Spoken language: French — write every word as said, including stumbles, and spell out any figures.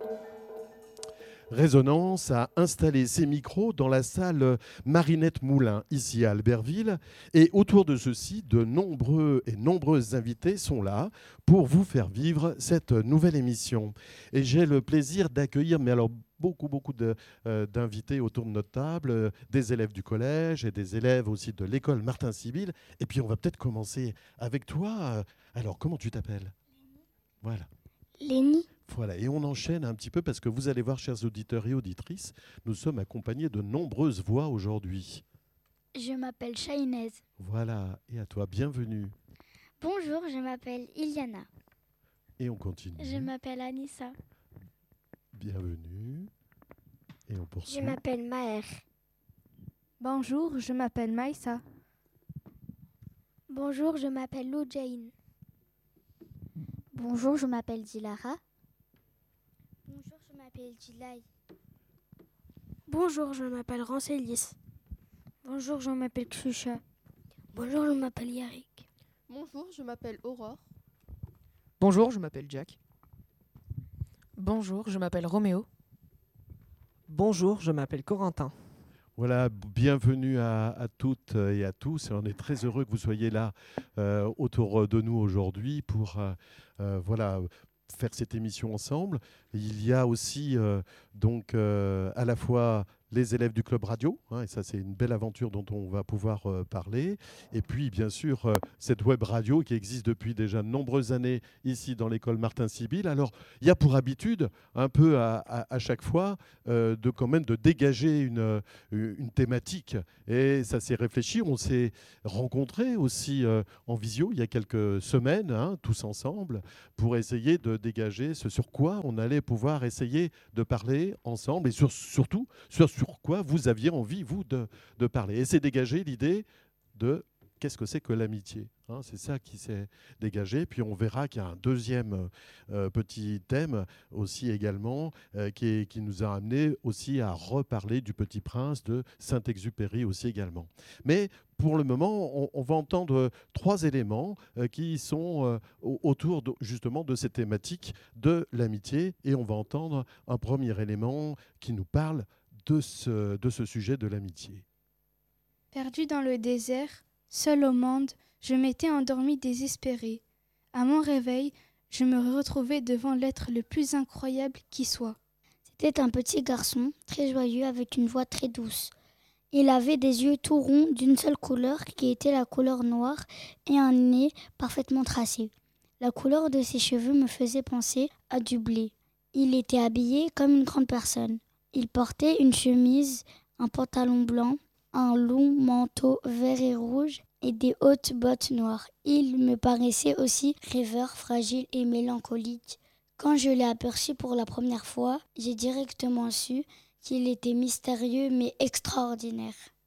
Résonance a installé ses micros dans la salle Marinette Moulin, ici à Albertville. Et autour de ceci, de nombreux et nombreuses invités sont là pour vous faire vivre cette nouvelle émission. Et j'ai le plaisir d'accueillir, mais alors beaucoup, beaucoup de, euh, d'invités autour de notre table, euh, des élèves du collège et des élèves aussi de l'école Martin-Sibylle. Et puis on va peut-être commencer avec toi. Alors, comment tu t'appelles ? Voilà. Lénie. Voilà, et on enchaîne un petit peu parce que vous allez voir, chers auditeurs et auditrices, nous sommes accompagnés de nombreuses voix aujourd'hui. Je m'appelle Shainez. Voilà, et à toi, bienvenue. Bonjour, je m'appelle Iliana. Et on continue. Je m'appelle Anissa. Bienvenue. Et on poursuit. Je m'appelle Maher. Bonjour, je m'appelle Maïssa. Bonjour, je m'appelle Loujain. Bonjour, je m'appelle Dilara. Bonjour, je m'appelle Jilai. Bonjour, je m'appelle Rancélis. Bonjour, je m'appelle Kshusha. Bonjour, je m'appelle Yarik. Bonjour, je m'appelle Aurore. Bonjour, je m'appelle Jack. Bonjour, je m'appelle Roméo. Bonjour, je m'appelle Corentin. Voilà, bienvenue à, à toutes et à tous. Et on est très heureux que vous soyez là euh, autour de nous aujourd'hui pour euh, euh, voilà, faire cette émission ensemble. Il y a aussi euh, donc euh, à la fois les élèves du club radio, hein, et ça c'est une belle aventure dont on va pouvoir euh, parler, et puis bien sûr euh, cette web radio qui existe depuis déjà de nombreuses années ici dans l'école Martin-Sibylle. Alors il y a pour habitude un peu à, à, à chaque fois euh, de quand même de dégager une, une thématique, et ça s'est réfléchi, on s'est rencontrés aussi euh, en visio il y a quelques semaines, hein, tous ensemble, pour essayer de dégager ce sur quoi on allait pouvoir essayer de parler ensemble, et sur, surtout sur sur quoi vous aviez envie, vous, de, de parler. Et c'est dégager l'idée de qu'est-ce que c'est que l'amitié, hein, c'est ça qui s'est dégagé. Puis on verra qu'il y a un deuxième euh, petit thème aussi également euh, qui, est, qui nous a amené aussi à reparler du Petit Prince de Saint-Exupéry aussi également. Mais pour le moment, on, on va entendre trois éléments euh, qui sont euh, autour de, justement de cette thématique de l'amitié. Et on va entendre un premier élément qui nous parle de ce, de ce sujet de l'amitié. Perdu dans le désert, seul au monde, je m'étais endormi désespéré. À mon réveil, je me retrouvais devant l'être le plus incroyable qui soit. C'était un petit garçon, très joyeux, avec une voix très douce. Il avait des yeux tout ronds d'une seule couleur, qui était la couleur noire, et un nez parfaitement tracé. La couleur de ses cheveux me faisait penser à du blé. Il était habillé comme une grande personne. Il portait une chemise, un pantalon blanc, un long manteau vert et rouge et des hautes bottes noires. Il me paraissait aussi rêveur, fragile et mélancolique. Quand je l'ai aperçu pour la première fois, j'ai directement su qu'il était mystérieux mais extraordinaire.